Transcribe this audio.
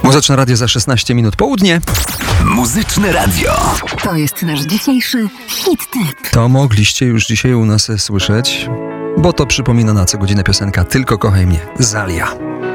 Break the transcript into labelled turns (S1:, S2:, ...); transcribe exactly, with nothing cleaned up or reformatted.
S1: Muzyczne Radio za szesnaście minut południe.
S2: Muzyczne Radio.
S3: To jest nasz dzisiejszy hit tip.
S1: To mogliście już dzisiaj u nas słyszeć, bo to przypomina na co godzinę piosenka Tylko kochaj mnie, Zalia.